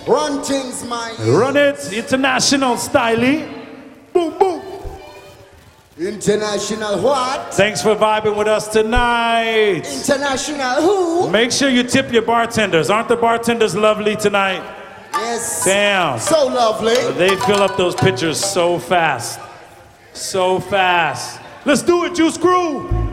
Run things, my Run it, international style. Boom, boom. International what? Thanks for vibing with us tonight. International who? Make sure you tip your bartenders. Aren't the bartenders lovely tonight? Yes. Damn. So lovely. They fill up those pitchers so fast. So fast. Let's do it, Juice Crew.